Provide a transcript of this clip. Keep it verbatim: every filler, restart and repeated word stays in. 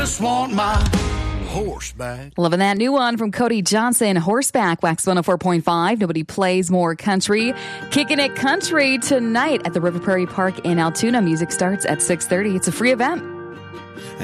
just want my horseback. Loving that new one from Cody Johnson, Horseback, Wax one oh four point five. Nobody plays more country. Kicking it country tonight at the River Prairie Park in Altoona. Music starts at six thirty. It's a free event.